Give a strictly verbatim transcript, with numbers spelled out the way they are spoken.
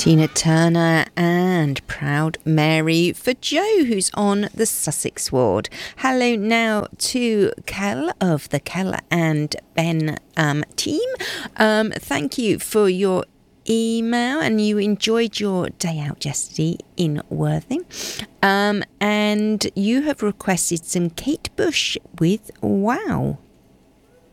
Tina Turner and Proud Mary for Joe, who's on the Sussex ward. Hello now to Kel of the Kel and Ben um, team. Um, thank you for your email, and you enjoyed your day out yesterday in Worthing. Um, and you have requested some Kate Bush with Wow.